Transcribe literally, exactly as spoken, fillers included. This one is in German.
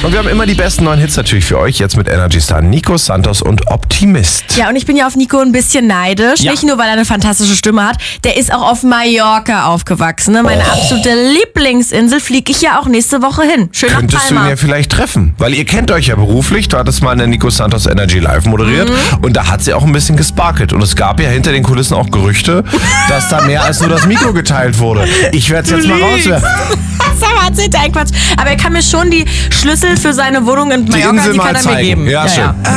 Und wir haben immer die besten neuen Hits natürlich für euch. Jetzt mit Energy Sun, Nico Santos und Optimist. Ja, und ich bin ja auf Nico ein bisschen neidisch. Ja. Nicht nur, weil er eine fantastische Stimme hat. Der ist auch auf Mallorca aufgewachsen. Ne? Meine Oh. absolute Lieblingsinsel, fliege ich ja auch nächste Woche hin. Schön nach Könntest du ihn Palma. ja vielleicht treffen, weil ihr kennt euch ja beruflich. Du hattest mal in der Nico Santos Energy Live moderiert Mhm. und da hat sie auch ein bisschen gesparkelt. Und es gab ja hinter den Kulissen auch Gerüchte, dass da mehr als nur das Mikro geteilt wurde. Ich werde es jetzt mal rauswerfen. Sag mal, erzählt er einen Quatsch. Aber er kann mir schon die Schlüssel für seine Wohnung in Die Mallorca, Insel die mal kann er mir zeigen. geben. Ja, schön.